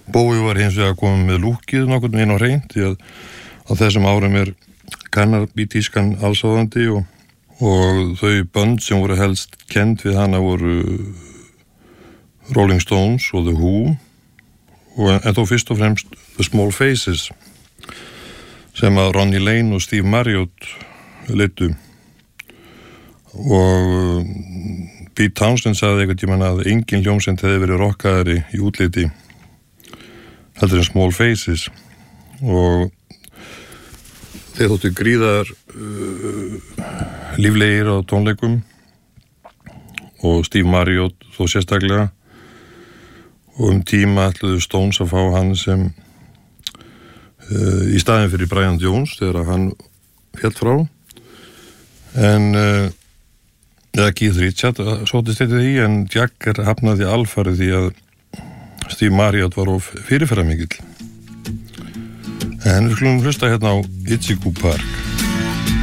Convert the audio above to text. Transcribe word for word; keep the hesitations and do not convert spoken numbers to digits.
Bowie var hins vegar komið með lúkið nokkurn veginn á hreint því að á þessum árum er kannabítískan allsáðandi og, og þau bönd sem voru helst kennd við hana voru Rolling Stones og The Who og en, en þó fyrst og fremst The Small Faces sem að Ronnie Lane og Steve Marriott leiddu og Pete Townshend sagði einhvern tímann að engin hljómsveit hefði verið rockaðari í útliti heldur en Small Faces og þeir þóttu gríðar uh, líflegir á tónleikum og Steve Marriott þó sérstaklega og um tíma ætluðu Stones að fá hann sem uh, í staðinn fyrir Brian Jones þegar hann féll frá en uh, eða Keith Richards sóttist þetta því en Jagger hafnaði alfarið því að Steve Marriott var of fyrirferðarmikill. En við skulum hlusta hérna á Itchy Park.